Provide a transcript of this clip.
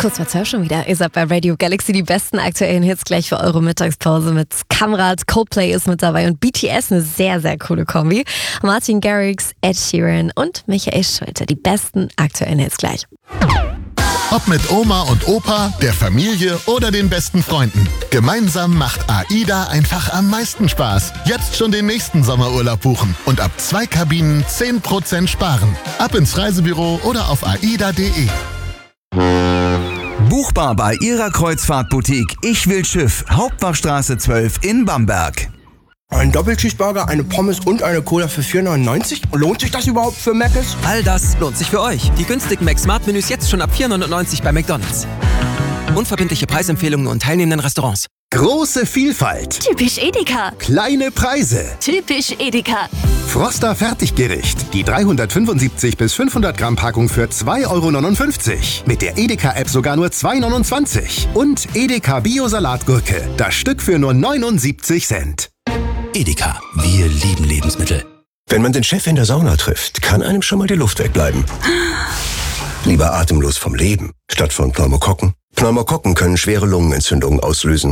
Kurz vor 12 schon wieder. Ihr seid bei Radio Galaxy, die besten aktuellen Hits gleich für eure Mittagspause mit Kamrat. Coldplay ist mit dabei und BTS, eine sehr, sehr coole Kombi. Martin Garrix, Ed Sheeran und Michael Schulte. Die besten aktuellen Hits gleich. Ob mit Oma und Opa, der Familie oder den besten Freunden. Gemeinsam macht AIDA einfach am meisten Spaß. Jetzt schon den nächsten Sommerurlaub buchen und ab 2 Kabinen 10% sparen. Ab ins Reisebüro oder auf aida.de. Buchbar bei Ihrer Kreuzfahrtboutique Ich will Schiff, Hauptbachstraße 12 in Bamberg. Ein Doppelcheeseburger, eine Pommes und eine Cola für 4,99? Lohnt sich das überhaupt für Mc's? All das lohnt sich für euch. Die günstigen Mac-Smart-Menüs jetzt schon ab 4,99 bei McDonald's. Unverbindliche Preisempfehlungen und teilnehmenden Restaurants. Große Vielfalt. Typisch Edeka. Kleine Preise. Typisch Edeka. Froster Fertiggericht. Die 375 bis 500 Gramm Packung für 2,59 €. Mit der Edeka-App sogar nur 2,29 €. Und Edeka Bio-Salatgurke. Das Stück für nur 79 Cent. Edeka, wir lieben Lebensmittel. Wenn man den Chef in der Sauna trifft, kann einem schon mal die Luft wegbleiben. Lieber atemlos vom Leben, statt von Pneumokokken. Pneumokokken können schwere Lungenentzündungen auslösen